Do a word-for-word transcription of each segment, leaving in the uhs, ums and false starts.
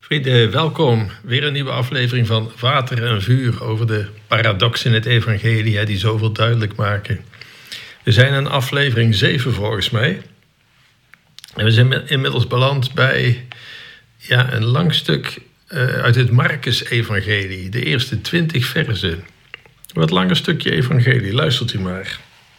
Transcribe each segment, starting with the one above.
Vrienden, welkom. Weer een nieuwe aflevering van Water en Vuur over de paradoxen in het evangelie die zoveel duidelijk maken. We zijn aan aflevering zeven volgens mij. En we zijn inmiddels beland bij ja, een lang stuk uh, uit het Marcus-evangelie. De eerste twintig verzen. Een wat langer stukje evangelie, luistert u maar.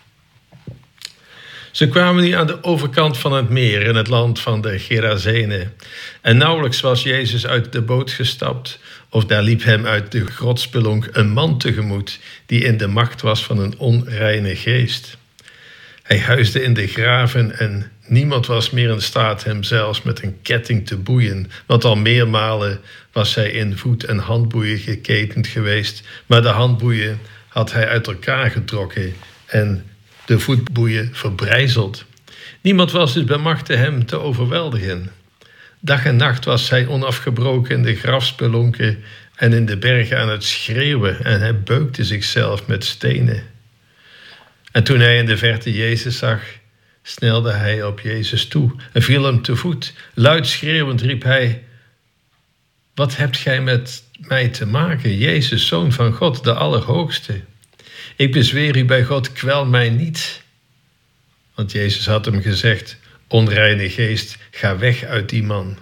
Ze kwamen nu aan de overkant van het meer in het land van de Gerazenen. En nauwelijks was Jezus uit de boot gestapt, of daar liep hem uit de grotspelonk een man tegemoet die in de macht was van een onreine geest. Hij huisde in de graven en niemand was meer in staat hem zelfs met een ketting te boeien, want al meermalen was hij in voet- en handboeien geketend geweest, maar de handboeien had hij uit elkaar getrokken en de voetboeien verbrijzeld. Niemand was dus bij machte hem te overweldigen. Dag en nacht was hij onafgebroken in de grafspelonken en in de bergen aan het schreeuwen en hij beukte zichzelf met stenen. En toen hij in de verte Jezus zag, snelde hij op Jezus toe en viel hem te voet. Luid schreeuwend riep hij: "Wat hebt gij met mij te maken, Jezus, Zoon van God, de Allerhoogste? Ik bezweer u bij God, kwel mij niet." Want Jezus had hem gezegd: "Onreine geest, ga weg uit die man."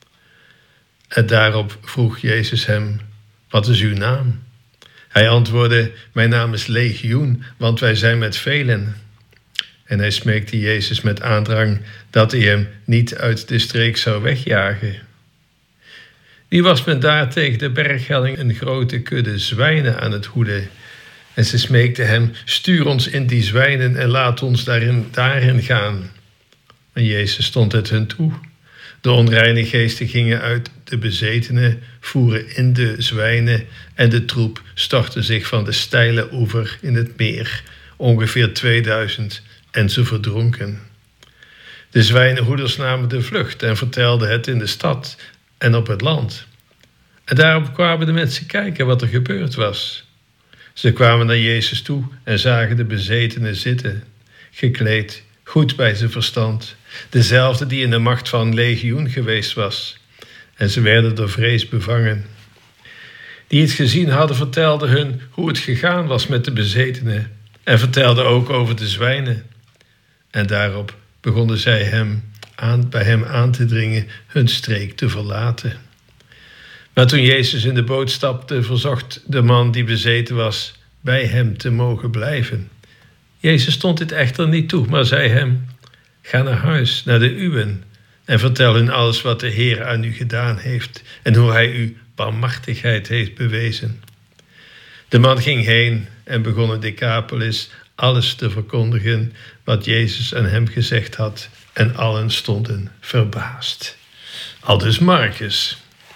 En daarop vroeg Jezus hem: "Wat is uw naam?" Hij antwoordde: "Mijn naam is Legioen, want wij zijn met velen." En hij smeekte Jezus met aandrang dat hij hem niet uit de streek zou wegjagen. Nu was men daar tegen de berghelling een grote kudde zwijnen aan het hoeden. En ze smeekten hem: "Stuur ons in die zwijnen en laat ons daarin, daarin gaan." En Jezus stond het hun toe. De onreine geesten gingen uit de bezetenen, voeren in de zwijnen en de troep stortte zich van de steile oever in het meer, ongeveer tweeduizend, en ze verdronken. De zwijnenhoeders namen de vlucht en vertelden het in de stad en op het land. En daarop kwamen de mensen kijken wat er gebeurd was. Ze kwamen naar Jezus toe en zagen de bezetenen zitten, gekleed, goed bij zijn verstand, dezelfde die in de macht van Legioen geweest was. En ze werden door vrees bevangen. Die het gezien hadden, vertelden hun hoe het gegaan was met de bezetenen en vertelden ook over de zwijnen. En daarop begonnen zij hem aan, bij hem aan te dringen hun streek te verlaten. Maar toen Jezus in de boot stapte, verzocht de man die bezeten was bij hem te mogen blijven. Jezus stond dit echter niet toe, maar zei hem: "Ga naar huis, naar de uwen, en vertel hun alles wat de Heer aan u gedaan heeft en hoe hij u barmhartigheid heeft bewezen." De man ging heen en begon in Decapolis alles te verkondigen wat Jezus aan hem gezegd had, en allen stonden verbaasd. Aldus Marcus.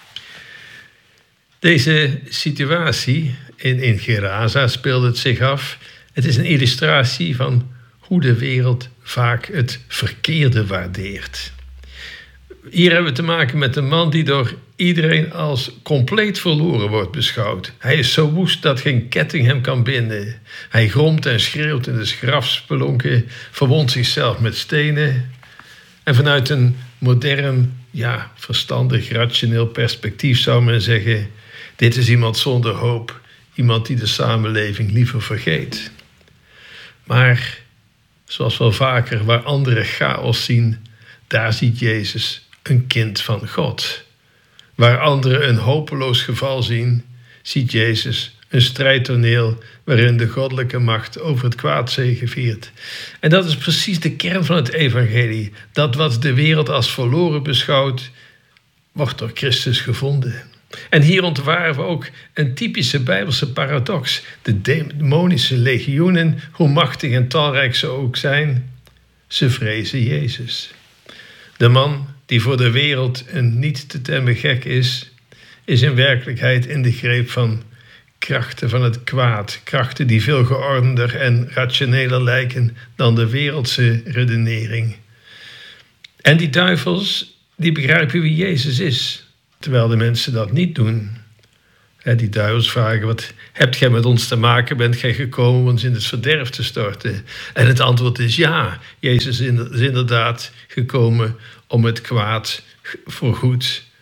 Deze situatie in, in Gerasa speelde het zich af. Het is een illustratie van hoe de wereld vaak het verkeerde waardeert. Hier hebben we te maken met een man die door iedereen als compleet verloren wordt beschouwd. Hij is zo woest dat geen ketting hem kan binden. Hij gromt en schreeuwt in de grafspelonken, verwondt zichzelf met stenen. En vanuit een modern, ja, verstandig, rationeel perspectief zou men zeggen: dit is iemand zonder hoop, iemand die de samenleving liever vergeet. Maar, zoals wel vaker, waar anderen chaos zien, daar ziet Jezus een kind van God. Waar anderen een hopeloos geval zien, ziet Jezus een strijdtoneel waarin de goddelijke macht over het kwaad zegeviert. En dat is precies de kern van het evangelie. Dat wat de wereld als verloren beschouwt, wordt door Christus gevonden. En hier ontwaren we ook een typische Bijbelse paradox. De demonische legioenen, hoe machtig en talrijk ze ook zijn, ze vrezen Jezus. De man die voor de wereld een niet te temmen gek is, is in werkelijkheid in de greep van krachten van het kwaad. Krachten die veel geordender en rationeler lijken dan de wereldse redenering. En die duivels, die begrijpen wie Jezus is, terwijl de mensen dat niet doen. Die duivels vragen: "Wat hebt gij met ons te maken? Bent gij gekomen om ons in het verderf te storten?" En het antwoord is ja. Jezus is inderdaad gekomen om het kwaad voorgoed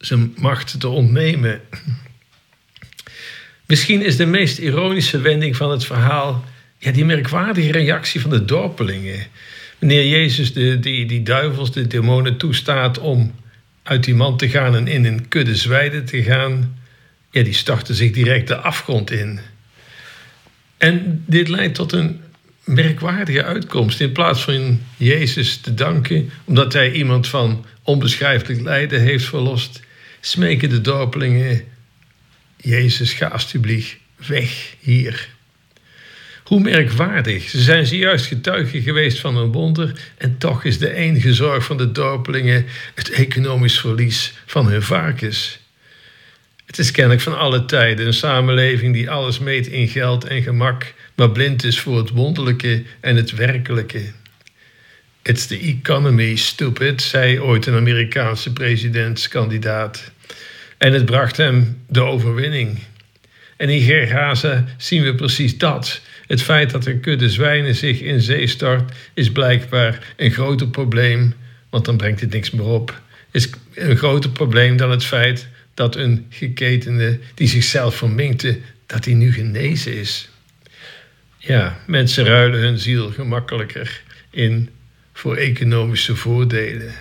zijn macht te ontnemen. Misschien is de meest ironische wending van het verhaal ja, die merkwaardige reactie van de dorpelingen. Wanneer Jezus de, die, die duivels, de demonen toestaat om uit die man te gaan en in een kudde zwijnen te gaan, ja, die storten zich direct de afgrond in. En dit leidt tot een merkwaardige uitkomst. In plaats van Jezus te danken omdat hij iemand van onbeschrijfelijk lijden heeft verlost, smeken de dorpelingen: Jezus, ga alsjeblieft weg hier. Hoe merkwaardig. Ze zijn zojuist getuigen geweest van een wonder en toch is de enige zorg van de dorpelingen het economisch verlies van hun varkens. Het is kennelijk van alle tijden een samenleving die alles meet in geld en gemak, maar blind is voor het wonderlijke en het werkelijke. It's the economy, stupid, zei ooit een Amerikaanse presidentskandidaat. En het bracht hem de overwinning. En in Gergasa zien we precies dat. Het feit dat een kudde zwijnen zich in zee stort is blijkbaar een groter probleem, want dan brengt het niks meer op. Is een groter probleem dan het feit dat een geketende die zichzelf verminkte, dat hij nu genezen is. Ja, mensen ruilen hun ziel gemakkelijker in voor economische voordelen.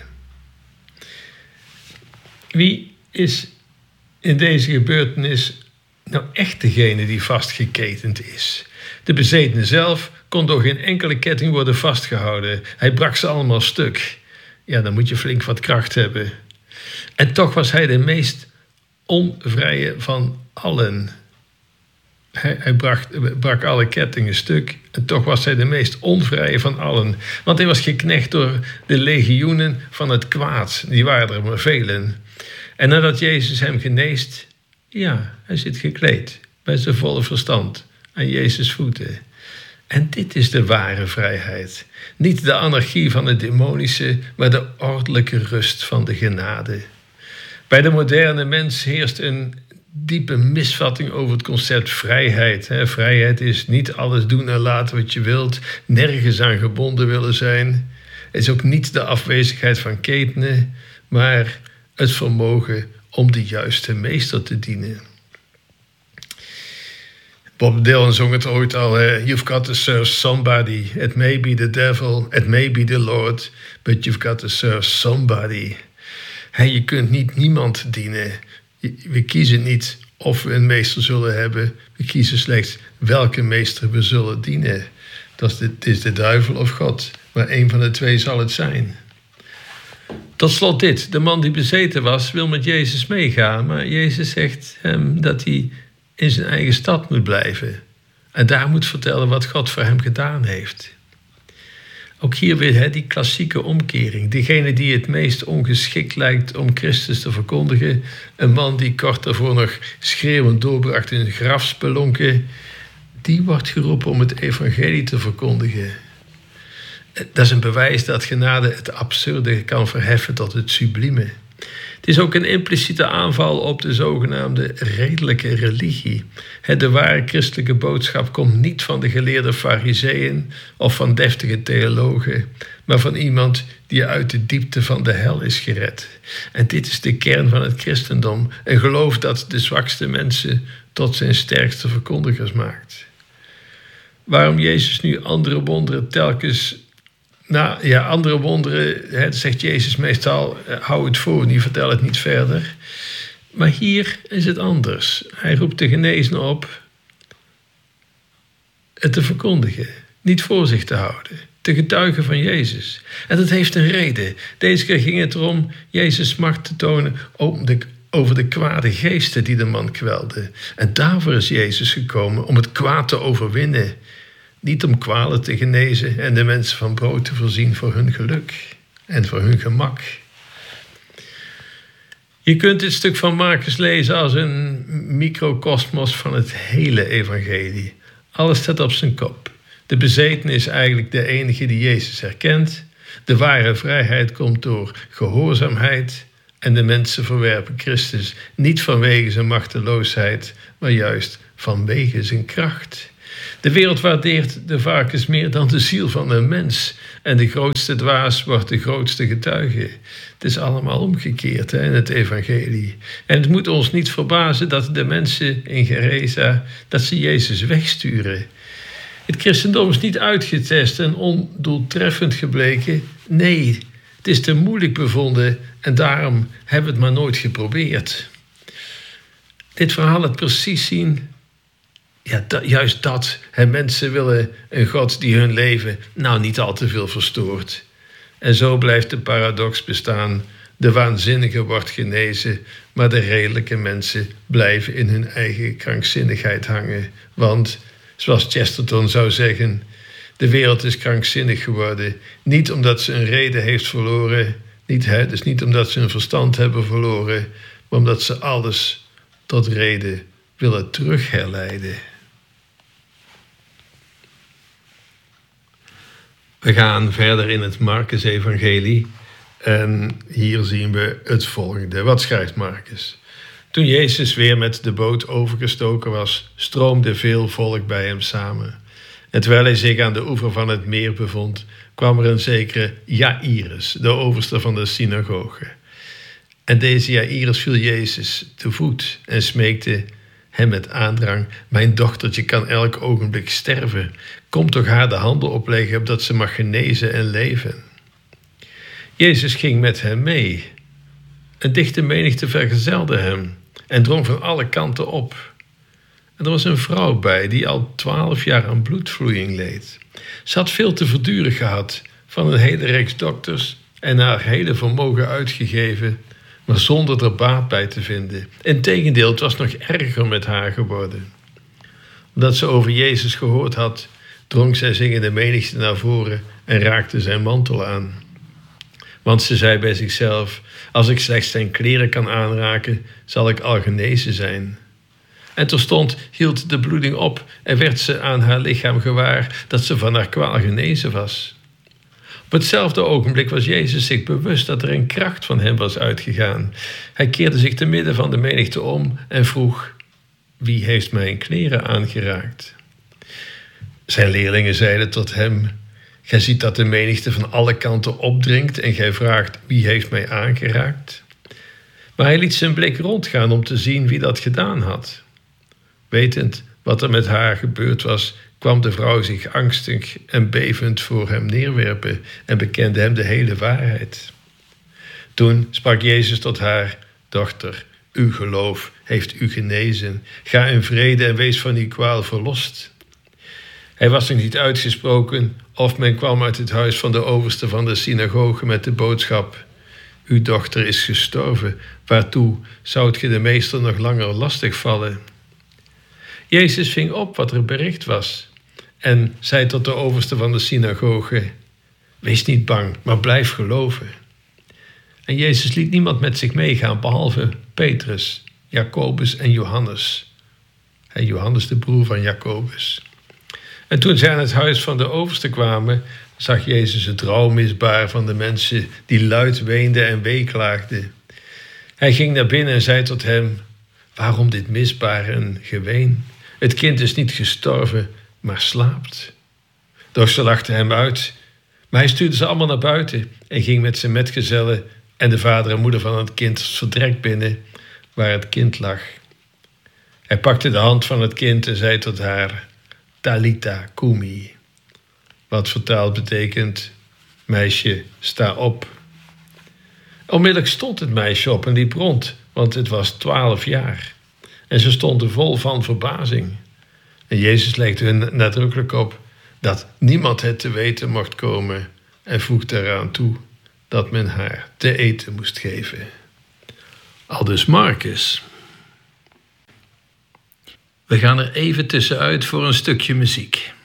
Wie is in deze gebeurtenis nou echt degene die vastgeketend is? De bezetene zelf kon door geen enkele ketting worden vastgehouden. Hij brak ze allemaal stuk. Ja, dan moet je flink wat kracht hebben. En toch was hij de meest onvrije van allen. Hij, hij bracht, brak alle kettingen stuk en toch was hij de meest onvrije van allen. Want hij was geknecht door de legioenen van het kwaad. Die waren er maar velen. En nadat Jezus hem geneest, ja, hij zit gekleed bij zijn volle verstand aan Jezus' voeten. En dit is de ware vrijheid. Niet de anarchie van het demonische, maar de ordelijke rust van de genade. Bij de moderne mens heerst een diepe misvatting over het concept vrijheid. Vrijheid is niet alles doen en laten wat je wilt, nergens aan gebonden willen zijn. Het is ook niet de afwezigheid van ketenen, maar het vermogen om de juiste meester te dienen. Bob Dylan zong het ooit al. Hè? You've got to serve somebody. It may be the devil, it may be the Lord, but you've got to serve somebody. Hey, je kunt niet niemand dienen. We kiezen niet of we een meester zullen hebben. We kiezen slechts welke meester we zullen dienen. Dat is de, het is de duivel of God. Maar één van de twee zal het zijn. Tot slot dit. De man die bezeten was, wil met Jezus meegaan. Maar Jezus zegt hem dat hij in zijn eigen stad moet blijven. En daar moet vertellen wat God voor hem gedaan heeft. Ook hier weer he, die klassieke omkering. Degene die het meest ongeschikt lijkt om Christus te verkondigen. Een man die kort daarvoor nog schreeuwend doorbracht in grafspelonken. Die wordt geroepen om het evangelie te verkondigen. Dat is een bewijs dat genade het absurde kan verheffen tot het sublieme. Het is ook een impliciete aanval op de zogenaamde redelijke religie. De ware christelijke boodschap komt niet van de geleerde farizeeën of van deftige theologen, maar van iemand die uit de diepte van de hel is gered. En dit is de kern van het christendom, een geloof dat de zwakste mensen tot zijn sterkste verkondigers maakt. Waarom Jezus nu andere wonderen telkens... Nou ja, andere wonderen, hè, zegt Jezus meestal, hou het voor, die vertel het niet verder. Maar hier is het anders. Hij roept de genezen op het te verkondigen, niet voor zich te houden, te getuigen van Jezus. En dat heeft een reden. Deze keer ging het erom Jezus' macht te tonen over de kwade geesten die de man kwelden. En daarvoor is Jezus gekomen om het kwaad te overwinnen. Niet om kwalen te genezen en de mensen van brood te voorzien voor hun geluk en voor hun gemak. Je kunt dit stuk van Marcus lezen als een microcosmos van het hele evangelie. Alles staat op zijn kop. De bezetene is eigenlijk de enige die Jezus herkent. De ware vrijheid komt door gehoorzaamheid en de mensen verwerpen Christus niet vanwege zijn machteloosheid, maar juist vanwege zijn kracht. De wereld waardeert de varkens meer dan de ziel van een mens. En de grootste dwaas wordt de grootste getuige. Het is allemaal omgekeerd hè, in het evangelie. En het moet ons niet verbazen dat de mensen in Gerasa, dat ze Jezus wegsturen. Het christendom is niet uitgetest en ondoeltreffend gebleken. Nee, het is te moeilijk bevonden en daarom hebben we het maar nooit geprobeerd. Dit verhaal laat precies zien, ja, dat, juist dat. Hè, mensen willen een God die hun leven nou niet al te veel verstoort. En zo blijft de paradox bestaan. De waanzinnige wordt genezen, maar de redelijke mensen blijven in hun eigen krankzinnigheid hangen. Want, zoals Chesterton zou zeggen, de wereld is krankzinnig geworden. Niet omdat ze een reden heeft verloren, niet, hè, dus niet omdat ze een verstand hebben verloren, maar omdat ze alles tot reden willen terugherleiden. We gaan verder in het Marcus-evangelie en hier zien we het volgende. Wat schrijft Marcus? Toen Jezus weer met de boot overgestoken was, stroomde veel volk bij hem samen. En terwijl hij zich aan de oever van het meer bevond, kwam er een zekere Jaïrus, de overste van de synagoge. En deze Jaïrus viel Jezus te voet en smeekte hem met aandrang: mijn dochtertje kan elk ogenblik sterven. Kom toch haar de handen opleggen, opdat ze mag genezen en leven. Jezus ging met hem mee. Een dichte menigte vergezelde hem en drong van alle kanten op. En er was een vrouw bij die al twaalf jaar aan bloedvloeiing leed. Ze had veel te verduren gehad, van een hele reeks dokters en haar hele vermogen uitgegeven, maar zonder er baat bij te vinden. Integendeel, het was nog erger met haar geworden. Omdat ze over Jezus gehoord had, drong zij zich in de menigte naar voren en raakte zijn mantel aan. Want ze zei bij zichzelf: als ik slechts zijn kleren kan aanraken, zal ik al genezen zijn. En terstond hield de bloeding op en werd ze aan haar lichaam gewaar dat ze van haar kwaal genezen was. Op hetzelfde ogenblik was Jezus zich bewust dat er een kracht van hem was uitgegaan. Hij keerde zich te midden van de menigte om en vroeg: wie heeft mijn kleren aangeraakt? Zijn leerlingen zeiden tot hem: gij ziet dat de menigte van alle kanten opdringt en gij vraagt: wie heeft mij aangeraakt? Maar hij liet zijn blik rondgaan om te zien wie dat gedaan had. Wetend wat er met haar gebeurd was, kwam de vrouw zich angstig en bevend voor hem neerwerpen en bekende hem de hele waarheid. Toen sprak Jezus tot haar: dochter, uw geloof heeft u genezen. Ga in vrede en wees van uw kwaal verlost. Hij was nog niet uitgesproken of men kwam uit het huis van de overste van de synagoge met de boodschap: uw dochter is gestorven, waartoe zoudt ge de meester nog langer lastig vallen? Jezus ving op wat er bericht was en zei tot de overste van de synagoge: wees niet bang, maar blijf geloven. En Jezus liet niemand met zich meegaan behalve Petrus, Jacobus en Johannes. En Johannes de broer van Jacobus. En toen zij aan het huis van de overste kwamen, zag Jezus het rouwmisbaar van de mensen die luid weenden en weeklaagden. Hij ging naar binnen en zei tot hem: waarom dit misbaar en geween? Het kind is niet gestorven, maar slaapt. Doch ze lachten hem uit, maar hij stuurde ze allemaal naar buiten en ging met zijn metgezellen en de vader en moeder van het kind het vertrek binnen waar het kind lag. Hij pakte de hand van het kind en zei tot haar: Talitha Kumi, wat vertaald betekent: meisje, sta op. Onmiddellijk stond het meisje op en liep rond, want het was twaalf jaar. En ze stonden vol van verbazing. En Jezus legde hun nadrukkelijk op dat niemand het te weten mocht komen en voegde eraan toe dat men haar te eten moest geven. Aldus Marcus. We gaan er even tussenuit voor een stukje muziek.